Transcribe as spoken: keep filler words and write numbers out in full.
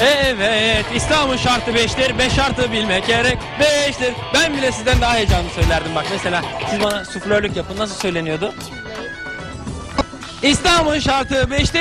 Evet, İstanbul şartı beştir, beş şartı bilmek gerek beştir. Ben bile sizden daha heyecanlı söylerdim bak mesela. Siz bana suflörlük yapın, nasıl söyleniyordu? İstanbul şartı beştir.